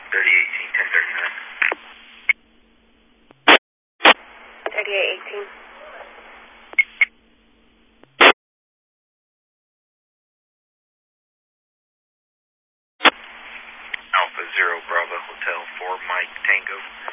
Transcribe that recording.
3018, 1039. 3818. Alpha Zero Bravo Hotel 4 Mike Tango.